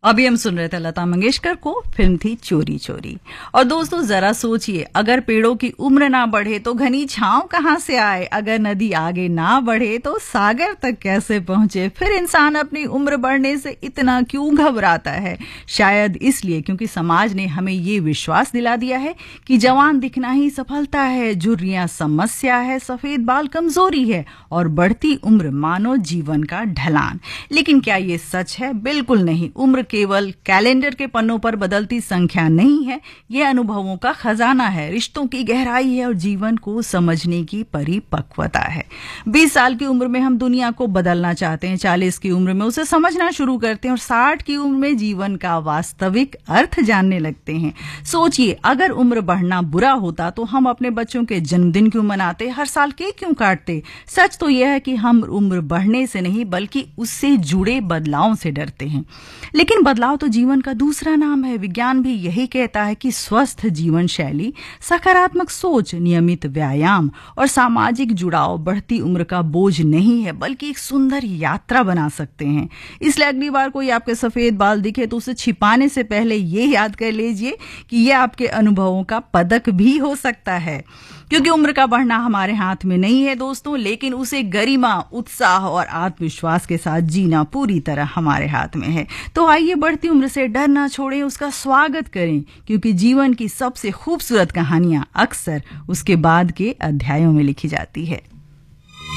अभी हम सुन रहे थे लता मंगेशकर को, फिल्म थी चोरी चोरी। और दोस्तों जरा सोचिए, अगर पेड़ों की उम्र ना बढ़े तो घनी छांव कहाँ से आए, अगर नदी आगे ना बढ़े तो सागर तक कैसे पहुंचे, फिर इंसान अपनी उम्र बढ़ने से इतना क्यों घबराता है? शायद इसलिए क्योंकि समाज ने हमें ये विश्वास दिला दिया है कि जवान दिखना ही सफलता है, झुर्रियां समस्या है, सफेद बाल कमजोरी है और बढ़ती उम्र मानो जीवन का ढलान। लेकिन क्या ये सच है? बिल्कुल नहीं। उम्र केवल कैलेंडर के पन्नों पर बदलती संख्या नहीं है, यह अनुभवों का खजाना है, रिश्तों की गहराई है और जीवन को समझने की परिपक्वता है। 20 साल की उम्र में हम दुनिया को बदलना चाहते हैं, 40 की उम्र में उसे समझना शुरू करते हैं और 60 की उम्र में जीवन का वास्तविक अर्थ जानने लगते हैं। सोचिए, अगर उम्र बढ़ना बुरा होता तो हम अपने बच्चों के जन्मदिन क्यों मनाते, हर साल केक क्यों काटते? सच तो यह है कि हम उम्र बढ़ने से नहीं बल्कि उससे जुड़े बदलावों से डरते हैं। लेकिन बदलाव तो जीवन का दूसरा नाम है। विज्ञान भी यही कहता है कि स्वस्थ जीवन शैली, सकारात्मक सोच, नियमित व्यायाम और सामाजिक जुड़ाव बढ़ती उम्र का बोझ नहीं है बल्कि एक सुंदर यात्रा बना सकते हैं। इसलिए अगली बार कोई आपके सफेद बाल दिखे तो उसे छिपाने से पहले ये याद कर लीजिए कि यह आपके अनुभवों का पदक भी हो सकता है। क्योंकि उम्र का बढ़ना हमारे हाथ में नहीं है दोस्तों, लेकिन उसे गरिमा, उत्साह और आत्मविश्वास के साथ जीना पूरी तरह हमारे हाथ में है। तो आइए बढ़ती उम्र से डर ना छोड़ें, उसका स्वागत करें, क्योंकि जीवन की सबसे खूबसूरत कहानियां अक्सर उसके बाद के अध्यायों में लिखी जाती है।